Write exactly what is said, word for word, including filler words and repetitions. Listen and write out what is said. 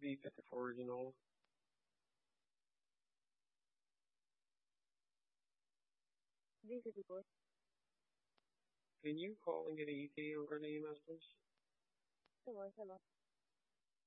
B fifty-four original. B fifty-four. Can you call and get an E T A over on the E M S, please? Come on, come on.